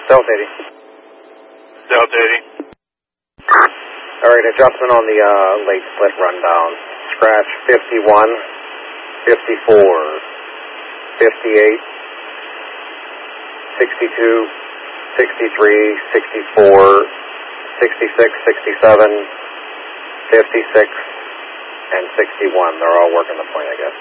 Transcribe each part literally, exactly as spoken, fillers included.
Delta eighty. Delta eighty. Alright, adjustment on the uh, late split rundown. Scratch fifty-one, fifty-four, fifty-eight, sixty-two, sixty-three, sixty-four, sixty-six, sixty-seven, fifty-six, and sixty-one. They're all working the point, I guess.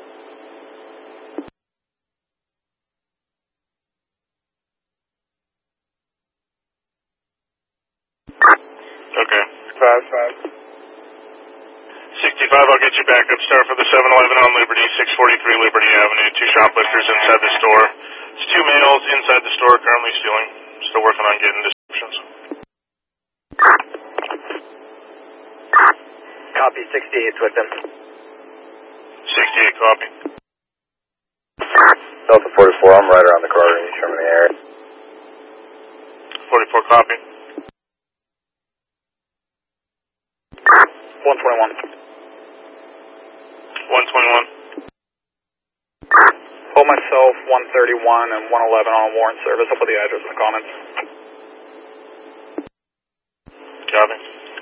Okay. Five, five. sixty-five, I'll get you back up. Start for the seven eleven on Liberty, six forty-three Liberty Avenue. Two shoplifters inside the store. It's two males inside the store currently stealing. Still working on getting descriptions. Copy, sixty-eight's with them. sixty-eight, copy. Delta forty-four, I'm right around the corner in Sherman area. forty-four, copy. one twenty-one. one twenty-one. Hold myself, one thirty-one and one eleven on warrant service. I'll put the address in the comments. Copy.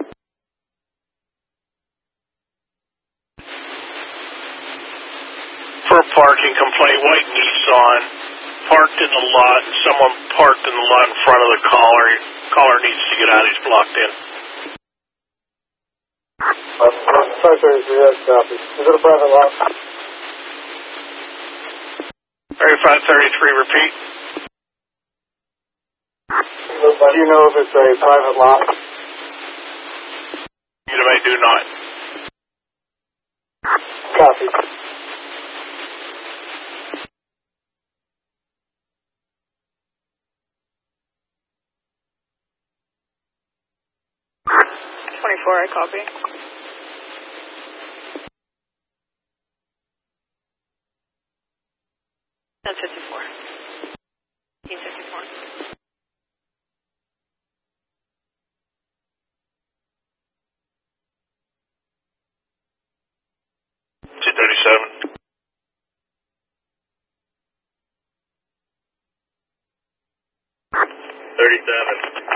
For a parking complaint, white Nissan parked in the lot. Someone parked in the lot in front of the caller. Caller needs to get out. He's blocked in. five thirty-three, that's copy. Is it a private lot? thirty-five thirty-three, repeat. Do you know if it's a private lot? You may do not. Copy. twenty-four, I copy. That's fifty-four. Team fifty-four. two thirty-seven. thirty-seven.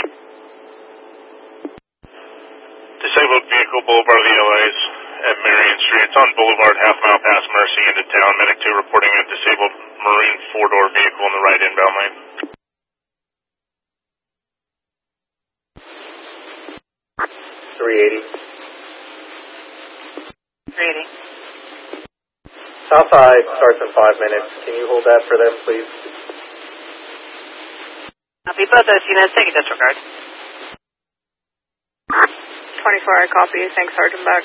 Disabled vehicle, Boulevard of the L As at Marion Street. It's on Boulevard, half mile past Mercy into town. Medic two reporting a disabled marine four-door vehicle in the right inbound lane. three eighty. three eighty. Top five starts in five minutes. Can you hold that for them, please? Copy. Both those units, take a disregard. twenty-four, I copy. Thanks, Sergeant Beck.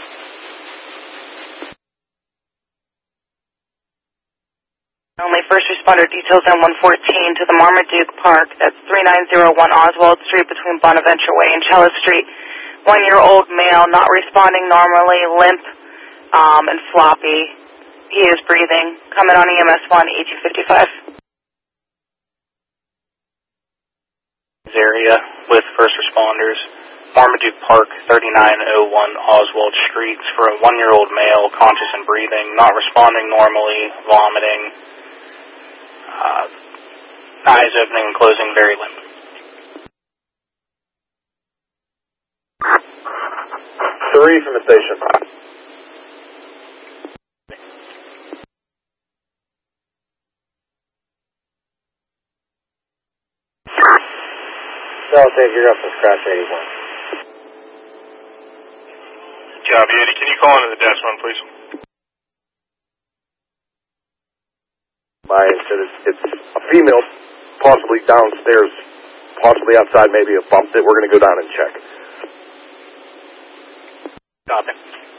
Only first responder details on one fourteen to the Marmaduke Park. That's three nine zero one Oswald Street between Bonaventure Way and Chella Street. One-year-old male, not responding normally, limp um, and floppy. He is breathing. Coming on E M S one, E G fifty-five. Area with first responders. Marmaduke Park, thirty-nine oh one Oswald Street, for a one-year-old male, conscious and breathing, not responding normally, vomiting, uh, eyes opening and closing, very limp. Three from the station. Delta, you're up for scratch eighty-one. Copy, Eddie. Can you call into the desk one, please? My, it's, it's a female, possibly downstairs, possibly outside, maybe a bump that we're going to go down and check. Copy.